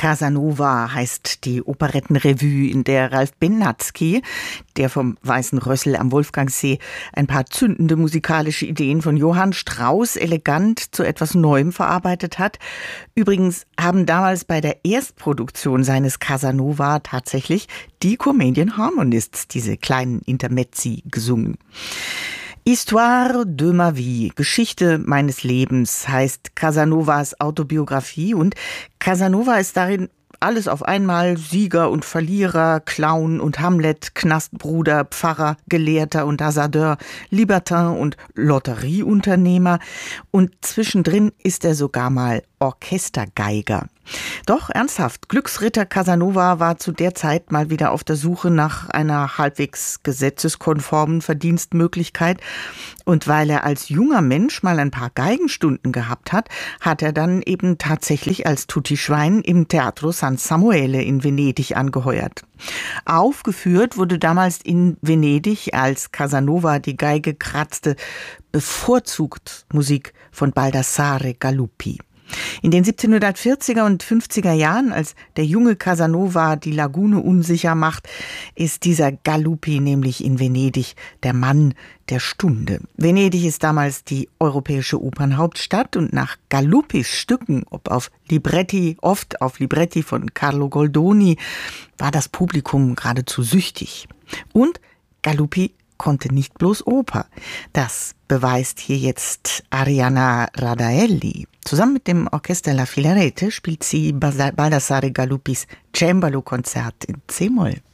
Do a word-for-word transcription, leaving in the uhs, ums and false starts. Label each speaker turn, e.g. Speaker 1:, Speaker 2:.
Speaker 1: Casanova heißt die Operettenrevue, in der Ralph Benatzky, der vom Weißen Rössel am Wolfgangsee ein paar zündende musikalische Ideen von Johann Strauss elegant zu etwas Neuem verarbeitet hat. Übrigens haben damals bei der Erstproduktion seines Casanova tatsächlich die Comedian Harmonists diese kleinen Intermezzi gesungen. Histoire de ma vie, Geschichte meines Lebens, heißt Casanovas Autobiografie, und Casanova ist darin alles auf einmal: Sieger und Verlierer, Clown und Hamlet, Knastbruder, Pfarrer, Gelehrter und Hasardeur, Libertin und Lotterieunternehmer, und zwischendrin ist er sogar mal Orchestergeiger. Doch ernsthaft, Glücksritter Casanova war zu der Zeit mal wieder auf der Suche nach einer halbwegs gesetzeskonformen Verdienstmöglichkeit. Und weil er als junger Mensch mal ein paar Geigenstunden gehabt hat, hat er dann eben tatsächlich als Tutti-Schwein im Teatro San Samuele in Venedig angeheuert. Aufgeführt wurde damals in Venedig, als Casanova die Geige kratzte, bevorzugt Musik von Baldassare Galuppi. In den siebzehnhundertvierziger und fünfziger Jahren, als der junge Casanova die Lagune unsicher macht, ist dieser Galuppi nämlich in Venedig der Mann der Stunde. Venedig ist damals die europäische Opernhauptstadt, und nach Galuppis Stücken, ob auf Libretti, oft auf Libretti von Carlo Goldoni, war das Publikum geradezu süchtig. Und Galuppi konnte nicht bloß Oper. Das beweist hier jetzt Arianna Radaelli. Zusammen mit dem Orchester La Filarete spielt sie Baldassare Galuppis Cembalo-Konzert in C-Moll.